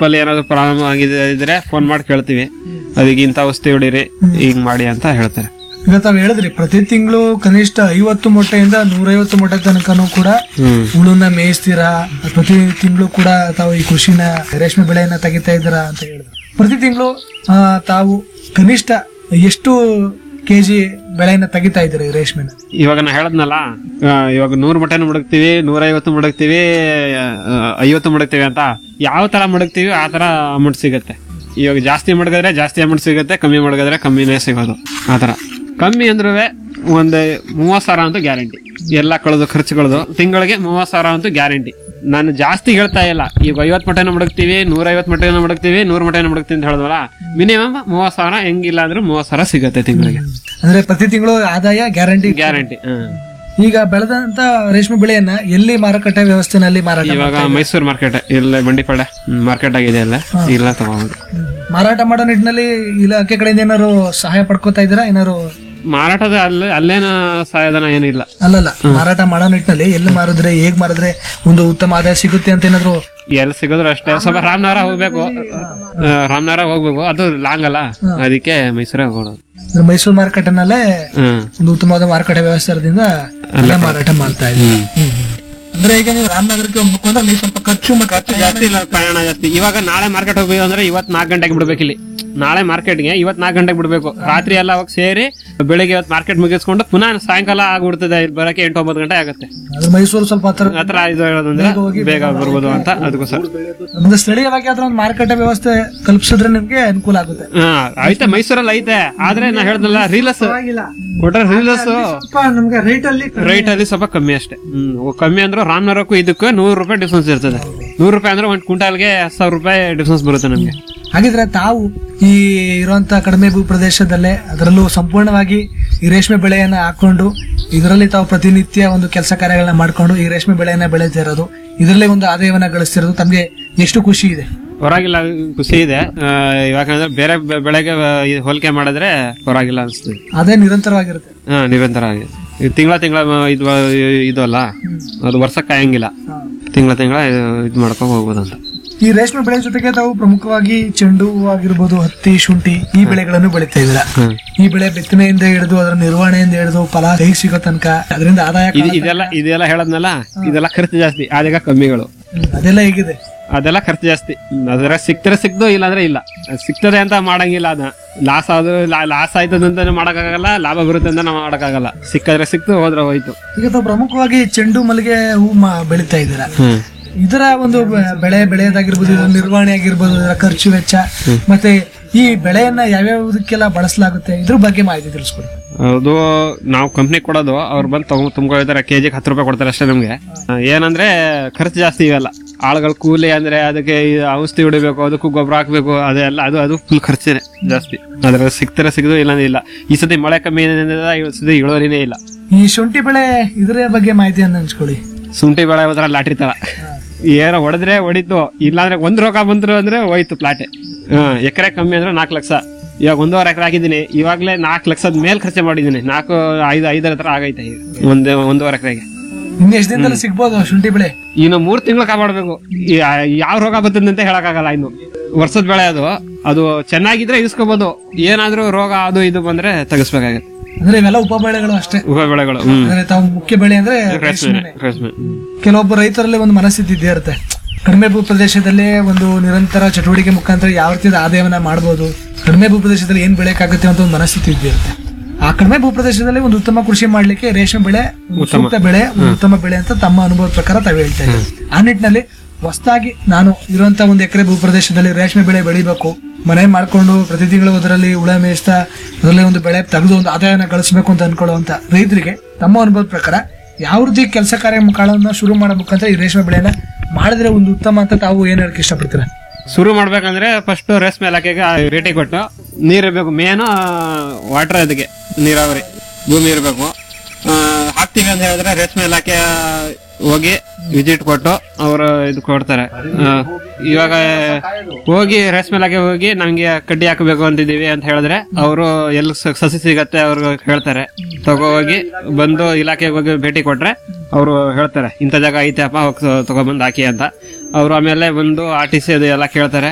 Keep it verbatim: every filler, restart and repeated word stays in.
ಅಲ್ಲಿ ಏನಾದ್ರು ಪ್ರಾಬ್ಲಮ್ ಆಗಿದೆ ಇದ್ರೆ ಫೋನ್ ಮಾಡಿ ಕೇಳ್ತೀವಿ, ಅದಕ್ಕೆ ಇಂಥ ಔಷಧಿ ಹೊಡೀರಿ ಹಿಂಗ್ ಮಾಡಿ ಅಂತ ಹೇಳ್ತಾರೆ. ಈಗ ತಾವ್ ಹೇಳಿದ್ರಿ ಪ್ರತಿ ತಿಂಗಳು ಕನಿಷ್ಠ ಐವತ್ತು ಮೊಟ್ಟೆಯಿಂದ ನೂರೈವತ್ತು ಮೊಟ್ಟೆ ತನಕನೂ ಕೂಡ ಹುಳುನ ಮೇಯಿಸ್ತೀರಾ, ಪ್ರತಿ ತಿಂಗಳು ಕೂಡ ತಾವು ಈ ಕೃಷಿನ ರೇಷ್ಮೆ ಬೆಳೆಯನ್ನ ತೆಗಿತಾ ಇದ್ದೀರಾ ಅಂತ ಹೇಳಿದ್ರು. ಪ್ರತಿ ತಿಂಗಳು ತಾವು ಕನಿಷ್ಠ ಎಷ್ಟು ಕೆಜಿ ಬೆಳೆಯನ್ನ ತೆಗಿತಾ ಇದ್ದೀರಿ ರೇಷ್ಮೆನ? ಇವಾಗ ನಾ ಹೇಳದ್ನಲ್ಲ, ಇವಾಗ ನೂರ್ ಮೊಟ್ಟೆನ ಮುಡಕ್ತಿವಿ, ನೂರೈವತ್ತು ಮುಡಕ್ತಿವಿ, ಐವತ್ತು ಮುಡಕ್ತಿವಿ ಅಂತ ಯಾವ ತರ ಮುಡಕ್ತಿವಿ ಆ ತರ ಅಮೌಂಟ್ ಸಿಗುತ್ತೆ. ಇವಾಗ ಜಾಸ್ತಿ ಮಡಗಿದ್ರೆ ಜಾಸ್ತಿ ಅಮೌಂಟ್ ಸಿಗುತ್ತೆ, ಕಮ್ಮಿ ಮಡಗಿದ್ರೆ ಕಮ್ಮಿನೇ ಸಿಗೋದು. ಆತರ ಕಮ್ಮಿ ಅಂದ್ರೂ ಒಂದ್ ಮೂವತ್ ಸಾವಿರ ಅಂತೂ ಗ್ಯಾರಂಟಿ, ಎಲ್ಲ ಕಳೆದು ಖರ್ಚು ಕಳೆದು ತಿಂಗಳಿಗೆ ಮೂವತ್ ಸಾವಿರ ಅಂತೂ ಗ್ಯಾರಂಟಿ. ನಾನು ಜಾಸ್ತಿ ಹೇಳ್ತಾ ಇಲ್ಲ, ಈಗ ಐವತ್ ಮೊಟ್ಟೆನ ಮಡಗ್ತೀವಿ, ನೂರ ಐವತ್ ಮೊಟ್ಟೆನ ಮಡಗ್ತೀವಿ, ನೂರ್ ಮೊಟ್ಟೆನ ಮಡಗ್ತೀವಿ ಅಂತ ಹೇಳಿದ್ವಲ್ಲ, ಮಿನಿಮಮ್ ಮೂವತ್ ಸಾವಿರ, ಹೆಂಗಿಲ್ಲ ಅಂದ್ರೆ ಮೂವತ್ ಸಾವಿರ ಸಿಗುತ್ತೆ ತಿಂಗಳಿಗೆ. ಅಂದ್ರೆ ಪ್ರತಿ ತಿಂಗಳು ಆದಾಯ ಗ್ಯಾರಂಟಿ ಗ್ಯಾರಂಟಿ. ಈಗ ಬೆಳೆದಂತ ರೇಷ್ಮೆ ಬೆಳೆಯನ್ನ ಎಲ್ಲಿ ಮಾರುಕಟ್ಟೆ ವ್ಯವಸ್ಥೆನಲ್ಲಿ ಮಾರಾಟ? ಇವಾಗ ಮೈಸೂರು ಮಾರ್ಕೆಟ್, ಇಲ್ಲ ಬಂಡಿಪಾಳ್ಯ ಮಾರ್ಕೆಟ್ ಆಗಿದೆ, ಅಲ್ಲ ಇಲ್ಲ ತಗೋಬಹುದು. ಮಾರಾಟ ಮಾಡೋ ನಿಟ್ಟಿನಲ್ಲಿ ಇಲಾಖೆ ಕಡೆಯಿಂದ ಏನಾದ್ರು ಸಹಾಯ ಪಡ್ಕೋತಾ ಇದ್ದೀರಾ? ಏನಾದ್ರು ಮಾರಾಟದ ಅಲ್ಲೇ ಅಲ್ಲೇನ ಸಹಾಯಧನ ಏನಿಲ್ಲ. ಅಲ್ಲಲ್ಲ, ಮಾರಾಟ ಮಾಡೋ ನಿಟ್ಟಿನಲ್ಲಿ ಎಲ್ಲಿ ಮಾರಿದ್ರೆ ಹೇಗ್ ಮಾರಿದ್ರೆ ಒಂದು ಉತ್ತಮ ಆದಾಯ ಸಿಗುತ್ತೆ ಅಂತ ಏನಾದ್ರು? ಎಲ್ಲಿ ಸಿಗೋದ್ರು ಅಷ್ಟೇ. ಸ್ವಲ್ಪ ರಾಮನಗರ ಹೋಗ್ಬೇಕು, ರಾಮನಗರ ಹೋಗ್ಬೇಕು, ಅದು ಲಾಂಗ್ ಅಲ್ಲ, ಅದಕ್ಕೆ ಮೈಸೂರೇ ಹೋಗೋದು. ಮೈಸೂರು ಮಾರುಕಟ್ಟೆನಲ್ಲೇ ಒಂದು ಉತ್ತಮವಾದ ಮಾರುಕಟ್ಟೆ ವ್ಯವಸ್ಥೆ ಇರೋದ್ರಿಂದ ಅಲ್ಲೇ ಮಾರಾಟ ಮಾಡ್ತಾ ಇದ್ದೀವಿ. ಅಂದ್ರೆ ಈಗ ನೀವು ರಾಮನಗರಕ್ಕೆ ಹೋಗ್ಬೇಕು ಅಂದ್ರೆ ನೀವು ಸ್ವಲ್ಪ ಖರ್ಚು ಖರ್ಚು ಜಾಸ್ತಿ ಇಲ್ಲ, ಪ್ರಯಾಣ ಜಾಸ್ತಿ. ಇವಾಗ ನಾಳೆ ಮಾರ್ಕೆಟ್ ಹೋಗ್ಬೇಕು ಅಂದ್ರೆ ಇವತ್ ನಾಲ್ಕು ಗಂಟೆಗೆ ಬಿಡ್ಬೇಕು ಇಲ್ಲಿ. ನಾಳೆ ಮಾರ್ಕೆಟ್ಗೆ ಇವತ್ ನಾಲ್ಕು ಗಂಟೆಗೆ ಬಿಡ್ಬೇಕು, ರಾತ್ರಿ ಎಲ್ಲ ಅವಾಗ ಸೇರಿ ಬೆಳಿಗ್ಗೆ ಇವತ್ತು ಮಾರ್ಕೆಟ್ ಮುಗಿಸ್ಕೊಂಡು ಪುನಃ ಸಾಯಂಕಾಲ ಆಗ್ಬಿಡ್ತದೆ, ಬರಕ್ಕೆ ಎಂಟು ಒಂಬತ್ತು ಗಂಟೆ ಆಗುತ್ತೆ. ಮೈಸೂರು ಸ್ವಲ್ಪ ಹತ್ರ ಇದು ಹೇಳೋದಂದ್ರೆ ಬೇಗ ಬರ್ಬೋದು ಅಂತ ಅದಕ್ಕೋಸ್ಕರ ಒಂದು ಸ್ಥಳೀಯವಾಗಿ ಅದ್ರ ಒಂದು ಮಾರುಕಟ್ಟೆ ವ್ಯವಸ್ಥೆ ಕಲ್ಪಿಸಿದ್ರೆ ನಿಮ್ಗೆ ಅನುಕೂಲ ಆಗುತ್ತೆ. ಹಾ ಐತೆ, ಮೈಸೂರಲ್ಲಿ ಐತೆ. ಆದ್ರೆ ನಾ ಹೇಳ್ದಲ್ಲ, ರೀಲಸ್ ಒಟ್ರೆ ರೀಲಸ್ ನಮ್ಗೆ ರೇಟ್ ಅಲ್ಲಿ ರೇಟ್ ಅಲ್ಲಿ ಸ್ವಲ್ಪ ಕಮ್ಮಿ ಅಷ್ಟೇ. ಹ್ಮ್ ಕಮ್ಮಿ ಅಂದ್ರೆ ರಾಮನಗರಕ್ಕೂ ಇದಕ್ಕೂ ನೂರು ರೂಪಾಯಿ ಡಿಫ್ರೆನ್ಸ್ ಇರ್ತದೆ. ನೂರು ರೂಪಾಯಿ ಅಂದ್ರೆ ಒಂದ್ ಕ್ವಿಂಟಾಲ್ಗೆ ಹತ್ತು ಸಾವಿರ ರೂಪಾಯಿ ಡಿಫ್ರೆನ್ಸ್ ಬರುತ್ತೆ ನಮ್ಗೆ. ಹಾಗಿದ್ರೆ ತಾವು ಈ ಇರುವಂತ ಕಡಿಮೆ ಭೂ ಪ್ರದೇಶದಲ್ಲೇ ಅದರಲ್ಲೂ ಸಂಪೂರ್ಣವಾಗಿ ಈ ರೇಷ್ಮೆ ಬೆಳೆಯನ್ನ ಹಾಕೊಂಡು ಇದರಲ್ಲಿ ತಾವು ಪ್ರತಿನಿತ್ಯ ಒಂದು ಕೆಲಸ ಕಾರ್ಯಗಳನ್ನ ಮಾಡ್ಕೊಂಡು ಈ ರೇಷ್ಮೆ ಬೆಳೆಯನ್ನ ಬೆಳೀತಾ ಇರೋದು, ಇದರಲ್ಲೇ ಒಂದು ಆದಾಯವನ್ನ ಗಳಿಸ್ತಿರೋದು ತಮ್ಗೆ ಎಷ್ಟು ಖುಷಿ ಇದೆ? ಹೊರಗಿಲ್ಲ, ಖುಷಿ ಇದೆ. ಯಾಕಂದ್ರೆ ಬೇರೆ ಬೆಳೆಗೆ ಹೋಲಿಕೆ ಮಾಡಿದ್ರೆ ಹೊರಗಿಲ್ಲ ಅನಿಸ್ತದೆ. ಅದೇ ನಿರಂತರವಾಗಿರುತ್ತೆ. ಹಾ ನಿರಂತರ ಆಗಿ ತಿಂಗಳ ತಿಂಗಳ ಇದು ಇದು ಅಲ್ಲ, ಅದು ವರ್ಷಕ್ಕೆ ಕಾಯಂಗಿಲ್ಲ, ತಿಂಗಳ ತಿಂಗಳ ಇದು ಮಾಡ್ಕೊಂಡು ಹೋಗ್ಬೋದಂತ. ಈ ರೇಷ್ಮೆ ಬೆಳೆ ಜೊತೆಗೆ ತಾವು ಪ್ರಮುಖವಾಗಿ ಚೆಂಡು ಹೂವು ಆಗಿರ್ಬೋದು, ಹತ್ತಿ, ಶುಂಠಿ ಈ ಬೆಳೆಗಳನ್ನು ಬೆಳೀತಾ ಇದ್ದೀರಾ. ಈ ಬೆಳೆ ಬಿತ್ತನೆಯಿಂದ ಹಿಡಿದು ಅದರ ನಿರ್ವಹಣೆಯಿಂದ ಹಿಡಿದು ಫಲ ಹೇಗೆ ಸಿಗೋ ತನಕ ಅದರಿಂದ ಆದಾಯ ಇದೆಲ್ಲ ಇದೆಲ್ಲ ಹೇಳದ್ನಲ್ಲ, ಇದೆಲ್ಲ ಖರ್ಚು ಜಾಸ್ತಿ, ಆದಾಗ ಕಮ್ಮಿಗಳು. ಅದೆಲ್ಲ ಹೇಗಿದೆ? ಅದೆಲ್ಲ ಖರ್ಚು ಜಾಸ್ತಿ. ಅದರ ಸಿಕ್ತರೆ ಸಿಕ್ತು, ಇಲ್ಲಾಂದ್ರೆ ಇಲ್ಲ. ಸಿಕ್ತದೆ ಅಂತ ಮಾಡಂಗಿಲ್ಲ, ಅದ ಲಾಸ್ ಆದ್ರೂ ಲಾಸ್ ಆಯ್ತದಂತ ಮಾಡಕ್ಕಾಗಲ್ಲ, ಲಾಭ ಬರುತ್ತೆ ಅಂತ ನಾವು ಮಾಡಕ್ಕಾಗಲ್ಲ. ಸಿಕ್ಕಾದ್ರೆ ಸಿಕ್ತು, ಹೋದ್ರೆ ಹೋಯ್ತು. ಈಗ ತಾವು ಪ್ರಮುಖವಾಗಿ ಚೆಂಡು ಮಲ್ಲಿಗೆ ಹೂ ಬೆಳೀತಾ ಇದ್ದೀರಾ. ಇದರ ಒಂದು ಬೆಳೆ ಬೆಳೆಯೋದಾಗಿರ್ಬೋದು, ಇದರ ನಿರ್ವಹಣೆ ಆಗಿರ್ಬೋದು, ಇದರ ಖರ್ಚು ವೆಚ್ಚ ಮತ್ತೆ ಈ ಬೆಳೆಯನ್ನ ಯಾವ್ಯಾವುದಕ್ಕೆಲ್ಲ ಬಳಸಲಾಗುತ್ತೆ, ಇದ್ರ ಬಗ್ಗೆ ಮಾಹಿತಿ ತಿಳಿಸ್ಕೊಡಿ. ಅದು ನಾವು ಕಂಪ್ನಿ ಕೊಡೋದು, ಅವ್ರು ಬಂದು ತಗೊಂಡ್ ತುಂಬ್ಕೊಳ್ತಾರೆ, ಕೆಜಿಗೆ ಹತ್ತು ರೂಪಾಯಿ ಕೊಡ್ತಾರೆ ಅಷ್ಟೇ. ನಮ್ಗೆ ಏನಂದ್ರೆ ಖರ್ಚು ಜಾಸ್ತಿ ಇವೆಲ್ಲ. ಆಳುಗಳ ಕೂಲಿ ಅಂದ್ರೆ ಅದಕ್ಕೆ ಔಷಧಿ ಹೊಡಿಬೇಕು, ಅದಕ್ಕೂ ಗೊಬ್ಬರ ಹಾಕ್ಬೇಕು, ಅದೆಲ್ಲ ಅದು ಅದು ಫುಲ್ ಖರ್ಚೇನೆ ಜಾಸ್ತಿ. ಅದ್ರ ಸಿಗ್ತಾರೆ ಸಿಗದು, ಇಲ್ಲಾಂದ್ರೆ ಇಲ್ಲ. ಈ ಸತಿ ಮಳೆ ಕಮ್ಮಿ ಸತಿ ಇಳುವರಿನೇ ಇಲ್ಲ. ಈ ಶುಂಠಿ ಬೆಳೆ ಇದರ ಬಗ್ಗೆ ಮಾಹಿತಿಯನ್ನು ಹಂಚ್ಕೊಳ್ಳಿ. ಶುಂಠಿ ಬೆಳೆ ಹೋದ್ರ ಲಾಟ್ರಿ ತರ, ಏನೋ ಹೊಡೆದ್ರೆ ಹೊಡಿತು, ಇಲ್ಲಾಂದ್ರೆ ಒಂದ್ ರೋಗ ಬಂದ್ರು ಅಂದ್ರೆ ಹೋಯ್ತು ಪ್ಲಾಟೆ. ಹ್ಮ್ ಎಕರೆ ಕಮ್ಮಿ ಅಂದ್ರೆ ನಾಲ್ಕು ಲಕ್ಷ. ಇವಾಗ ಒಂದೂವರೆ ಎಕರೆ ಹಾಕಿದ್ದೀನಿ, ಇವಾಗ್ಲೇ ನಾಲ್ಕು ಲಕ್ಷದ ಮೇಲ್ ಖರ್ಚು ಮಾಡಿದ್ದೀನಿ. ನಾಲ್ಕು ಐದು ಐದರ ಹತ್ರ ಆಗೈತೆ ಈಗ ಒಂದ್ ಒಂದೂವರೆ ಎಕರೆಗೆ. ಇನ್ನು ಎಷ್ಟು ದಿನದಲ್ಲಿ ಸಿಗ್ಬೋದು ಶುಂಠಿ ಬೆಳೆ? ಇನ್ನು ಮೂರ್ ತಿಂಗಳು ಕಾಪಾಡ್ಬೇಕು. ಯಾವ ರೋಗ ಬರ್ತದೆ ಅಂತ ಹೇಳಕ್ಕಾಗಲ್ಲ. ಇನ್ನು ವರ್ಷದ ಬೆಳೆ ಅದು, ಅದು ಚೆನ್ನಾಗಿದ್ರೆ ಇಸ್ಕೋಬಹುದು. ಏನಾದ್ರೂ ರೋಗ ಅದು ಇದು ಬಂದ್ರೆ ತೆಗಿಸ್ಬೇಕಾಗತ್ತೆ. ಅಂದ್ರೆ ಇವೆಲ್ಲ ಉಪ ಬೆಳೆಗಳು ಅಷ್ಟೇ. ಉಪ ಬೆಳೆಗಳು. ತಾವು ಮುಖ್ಯ ಬೆಳೆ ಅಂದ್ರೆ ಕೆಲವೊಬ್ಬ ರೈತರಲ್ಲಿ ಒಂದು ಮನಸ್ಥಿತಿ ಇದ್ದೇ ಇರುತ್ತೆ, ಕಡಿಮೆ ಭೂ ಪ್ರದೇಶದಲ್ಲಿ ಒಂದು ನಿರಂತರ ಚಟುವಟಿಕೆ ಮುಖಾಂತರ ಯಾವ ರೀತಿಯ ಆದಾಯವನ್ನ ಮಾಡಬಹುದು, ಕಡಿಮೆ ಭೂ ಪ್ರದೇಶದಲ್ಲಿ ಏನ್ ಬೆಳೆಯಕ್ಕಾಗುತ್ತೆ ಅಂತ ಒಂದು ಮನಸ್ಥಿತಿ ಇದ್ದೇ ಇರುತ್ತೆ. ಆ ಕಡಿಮೆ ಭೂ ಪ್ರದೇಶದಲ್ಲಿ ಒಂದು ಉತ್ತಮ ಕೃಷಿ ಮಾಡ್ಲಿಕ್ಕೆ ರೇಷ್ಮೆ ಬೆಳೆ ಸೂಕ್ತ ಬೆಳೆ, ಉತ್ತಮ ಬೆಳೆ ಅಂತ ತಮ್ಮ ಅನುಭವದ ಪ್ರಕಾರ ತಾವು ಹೇಳ್ತಾ ಇದ್ದಾರೆ. ಆ ನಿಟ್ಟಿನಲ್ಲಿ ಹೊಸದಾಗಿ ನಾನು ಇರುವಂತ ಒಂದು ಎಕರೆ ಭೂ ಪ್ರದೇಶದಲ್ಲಿ ರೇಷ್ಮೆ ಬೆಳೆ ಬೆಳಿಬೇಕು, ಮನೆ ಮಾಡ್ಕೊಂಡು ಪ್ರತಿ ತಿಂಗಳು ಅದರಲ್ಲಿ ಉಳ ಮೇಯಿಸ್ತಾ ಅದರಲ್ಲಿ ಒಂದು ಬೆಳೆ ತೆಗೆದು ಒಂದು ಆದಾಯನ ಗಳಿಸಬೇಕು ಅಂತ ಅನ್ಕೊಳ್ಳುವಂತ ರೈತರಿಗೆ ತಮ್ಮ ಅನುಭವದ ಪ್ರಕಾರ ಯಾವ ರೀತಿ ಕೆಲಸ ಕಾರ್ಯಗಳನ್ನ ಶುರು ಮಾಡೋ ಮುಖಾಂತರ ಈ ರೇಷ್ಮೆ ಬೆಳೆನ ಮಾಡಿದ್ರೆ ಒಂದು ಉತ್ತಮ ಅಂತ ತಾವು ಏನ್ ಹೇಳಕ್ ಇಷ್ಟಪಡ್ತೀರಾ? ಶುರು ಮಾಡ್ಬೇಕಂದ್ರೆ ಫಸ್ಟ್ ರೇಷ್ಮೆ ಇಲಾಖೆಗೆ ಭೇಟಿ ಕೊಟ್ಟು ನೀರ್ ಇರ್ಬೇಕು. ಮೇನು ವಾಟರ್, ಅದಕ್ಕೆ ನೀರಾವರಿ ಭೂಮಿ ಇರ್ಬೇಕು. ಹಾಕ್ತಿವಿ ಅಂತ ಹೇಳಿದ್ರೆ ರೇಷ್ಮೆ ಇಲಾಖೆ ಹೋಗಿ ವಿಸಿಟ್ ಕೊಟ್ಟು ಅವರು ಇದು ಕೊಡ್ತಾರೆ. ಇವಾಗ ಹೋಗಿ ರೇಷ್ಮೆ ಇಲಾಖೆ ಹೋಗಿ ನಮ್ಗೆ ಕಡ್ಡಿ ಹಾಕಬೇಕು ಅಂತಿದೀವಿ ಅಂತ ಹೇಳಿದ್ರೆ ಅವರು ಎಲ್ಲಿ ಸಸಿ ಸಿಗತ್ತೆ ಅವ್ರು ಹೇಳ್ತಾರೆ. ತಗೋ ಹೋಗಿ ಬಂದು ಇಲಾಖೆಗೆ ಹೋಗಿ ಭೇಟಿ ಕೊಟ್ರೆ ಅವರು ಹೇಳ್ತಾರೆ ಇಂಥ ಜಾಗ ಐತೆ ಅಪ್ಪ ತಗೊಬಂದು ಹಾಕಿ ಅಂತ. ಅವ್ರು ಆಮೇಲೆ ಬಂದು ಆರ್ ಟಿ ಸಿ ಅದು ಎಲ್ಲ ಕೇಳ್ತಾರೆ.